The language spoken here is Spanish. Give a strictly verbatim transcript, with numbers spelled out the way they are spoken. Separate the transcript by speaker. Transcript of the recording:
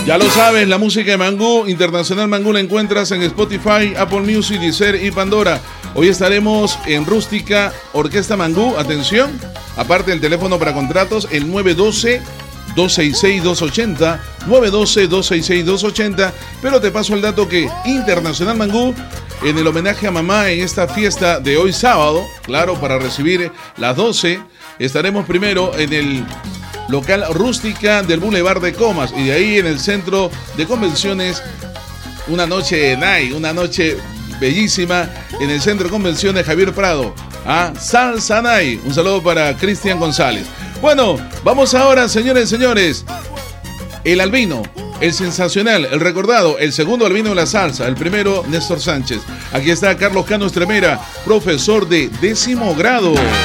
Speaker 1: Ya lo sabes, la música de Mangú, Internacional Mangú, la encuentras en Spotify, Apple Music, Deezer y Pandora. Hoy estaremos en Rústica Orquesta Mangú, atención, aparte del teléfono para contratos, el nueve uno dos, dos seis seis, dos ocho cero, nueve uno dos, dos seis seis, dos ocho cero, pero te paso el dato que Internacional Mangú, en el homenaje a mamá en esta fiesta de hoy sábado, claro, para recibir las doce, estaremos primero en el local Rústica del Boulevard de Comas y de ahí en el centro de convenciones una noche de night, una noche bellísima en el centro de convenciones Javier Prado, a Salsa Night. Un saludo para Cristian González. Bueno, vamos ahora, señores y señores, el albino, el sensacional, el recordado, el segundo albino de la salsa, el primero Néstor Sánchez. Aquí está Carlos Cano Estremera, profesor de décimo grado.